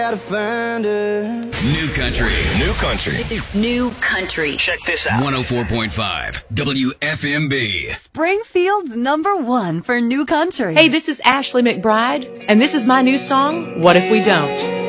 Gotta find her. New country. New country. New country. Check this out. 104.5 WFMB. Springfield's #1 for new country. Hey, this is Ashley McBride, and this is my new song, What If We Don't?